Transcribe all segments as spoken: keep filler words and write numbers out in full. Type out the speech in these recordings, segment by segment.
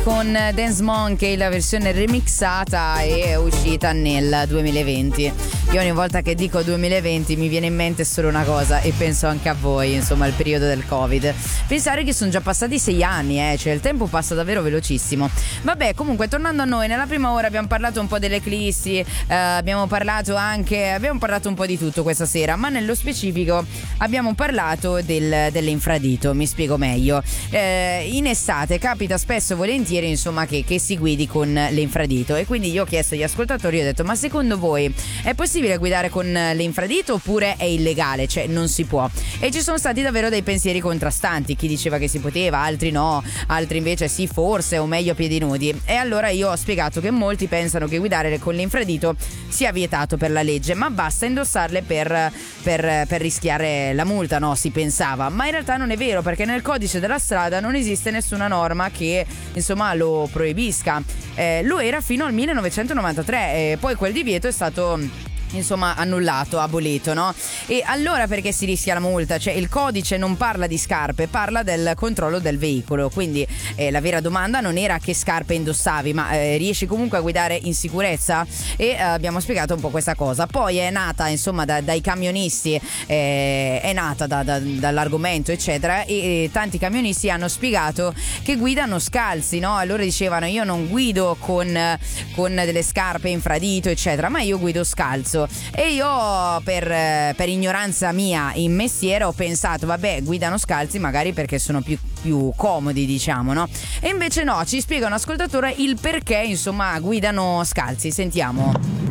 con Dance Monkey, la versione remixata, è uscita nel duemilaventi. Io ogni volta che dico duemilaventi mi viene in mente solo una cosa, e penso anche a voi, insomma, il periodo del Covid. Pensare che sono già passati sei anni, eh, cioè il tempo passa davvero velocissimo. Vabbè, comunque, tornando a noi, nella prima ora abbiamo parlato un po' dell'eclissi, eh, abbiamo parlato anche, abbiamo parlato un po' di tutto questa sera, ma nello specifico abbiamo parlato del, dell'infradito. Mi spiego meglio. Eh, in estate capita spesso e volentieri, insomma, che, che si guidi con l'infradito, e quindi io ho chiesto agli ascoltatori, ho detto: ma secondo voi è possibile guidare con l'infradito oppure è illegale, cioè non si può? E ci sono stati davvero dei pensieri contrastanti, chi diceva che si poteva, altri no, altri invece sì, forse, o meglio a piedi nudi. E allora io ho spiegato che molti pensano che guidare con l'infradito sia vietato per la legge, ma basta indossarle per, per, per rischiare la multa, no? Si pensava, ma in realtà non è vero, perché nel codice della strada non esiste nessuna norma che insomma lo proibisca. Eh, lo era fino al millenovecentonovantatré, e poi quel divieto è stato insomma annullato, abolito, no? E allora perché si rischia la multa? Cioè il codice non parla di scarpe, parla del controllo del veicolo, quindi eh, la vera domanda non era che scarpe indossavi, ma eh, riesci comunque a guidare in sicurezza? E eh, abbiamo spiegato un po' questa cosa. Poi è nata insomma da, dai camionisti, eh, è nata da, da, dall'argomento eccetera, e, e tanti camionisti hanno spiegato che guidano scalzi, no? Allora dicevano: io non guido con, con delle scarpe infradito eccetera, ma io guido scalzo. E io per, per ignoranza mia in mestiere ho pensato: vabbè, guidano scalzi magari perché sono più, più comodi, diciamo, no? E invece no, ci spiega un ascoltatore il perché insomma guidano scalzi. Sentiamo.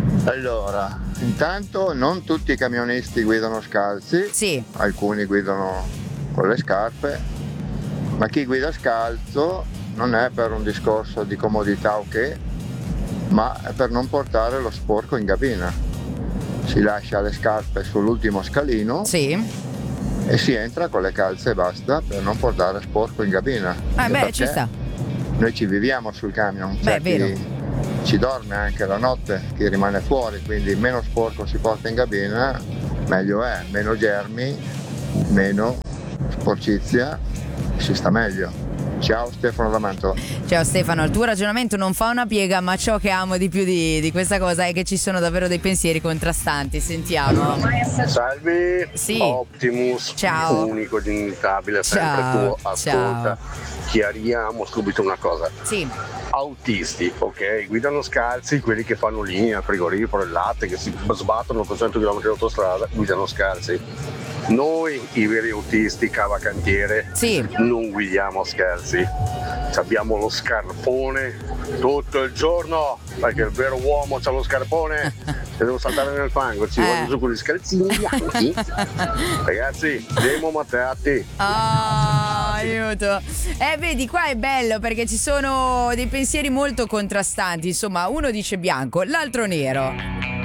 Allora, intanto non tutti i camionisti guidano scalzi, sì, alcuni guidano con le scarpe, ma chi guida scalzo non è per un discorso di comodità o che, ma è per non portare lo sporco in cabina. Si lascia le scarpe sull'ultimo scalino, sì, e si entra con le calze e basta, per non portare sporco in cabina. Ah, beh, ci sta. Noi ci viviamo sul camion, beh, cioè è vero. Chi ci dorme anche la notte, chi rimane fuori, quindi meno sporco si porta in cabina, meglio è, meno germi, meno sporcizia, si sta meglio. Ciao Stefano da Mantova. Ciao Stefano, il tuo ragionamento non fa una piega, ma ciò che amo di più di, di questa cosa è che ci sono davvero dei pensieri contrastanti. Sentiamo. Salve, sì. Optimus, ciao. Unico, inimitabile, sempre ciao. tu, ascolta. Ciao. Chiariamo subito una cosa. Sì. Autisti, ok, guidano scalzi, quelli che fanno linea, frigorifero, il latte, che si sbattono con cento chilometri di autostrada, guidano scalzi. Noi, i veri autisti, cavacantiere, sì, non guidiamo scalzi. Abbiamo lo scarpone tutto il giorno, perché il vero uomo c'ha lo scarpone e devo saltare nel fango, ci eh. voglio su con gli scalzini bianchi. Ragazzi, demo matteati. Oh, aiuto. Eh, vedi, qua è bello perché ci sono dei pensieri molto contrastanti. Insomma, uno dice bianco, l'altro nero.